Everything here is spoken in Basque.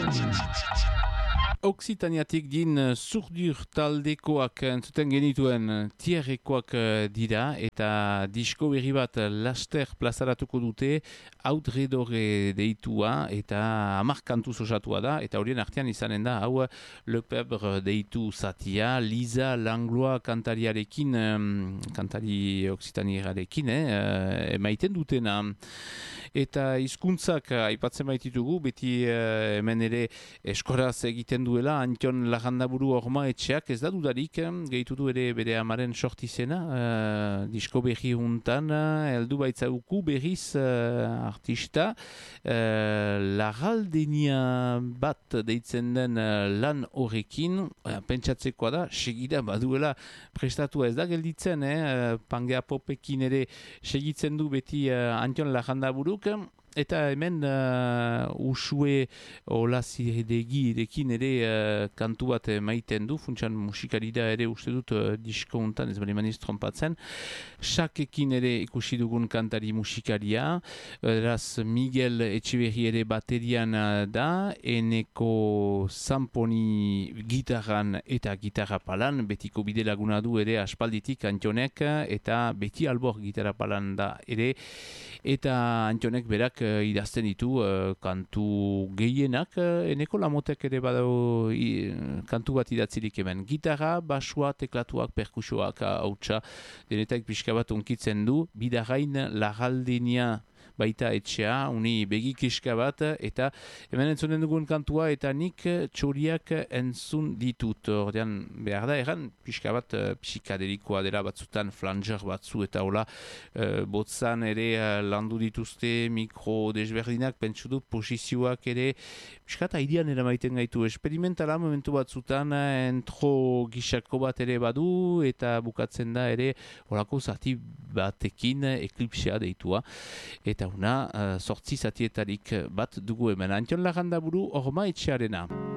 Oksitaniatik din zurdur taldekoak entzuten genituen tierrekoak dira eta disko berri bat laster plazaratuko dute Outredore deitua eta 10 kantuz osatua da eta horien artean izanen da hau Le Pebre deitu zatia Lisa Langlois kantariarekin kantari oksitanierarekin emaiten dutena eta hizkuntzak aipatzen baititugu beti hemen ere eskoraz egiten duela Antion Larrandaburu Horma etxeak ez da dudarik gehitu du ere bere amaren sortizena disko berri juntan heldu baitzaguku berriz artista Larraldenia bat deitzen den lan horrekin pentsatzekoa da segida baduela prestatua ez da gelditzen Pangea Popekin ere segitzen du beti Antion Larrandaburuk eta hemen Usue Olaziredegirekin ere kantu bat maiten du, funtsan musikari da ere uste dut disko hontan ez bali maniz trompatzen. Sakekin ere ikusi dugun kantari musikaria, eraz Miguel Etxeberri ere baterian da, Eneko Zamponi gitarran eta gitarra palan, betiko bide laguna du ere aspalditik Antionek eta beti albor gitarra palan da ere, eta Antionek berak idazten ditu kantu gehienak Eneko Lamotek ere badau kantu bat idatzirik hemen gitarra, basua, teklatuak, perkusioak hautsa denetak pixka bat unkitzen du Bidarrain Larraldenia baita etxea, uni begikiska bat eta hemen entzunen dugun kantua eta nik txoriak entzun ditut ordean behar da erran pixka bat psikadelikoa dela batzutan flanger batzu eta hola botzan ere landu dituzte mikro desberdinak pentsu dut posizioak ere pixka eta idean eramaiten gaitu experimentala momentu batzutan entro gisako bat ere badu eta bukatzen da ere horako zati batekin eklipsea deitua eta una sortzi zatietarik bat dugu hemen Antion Larrandaburu Horma etxearena.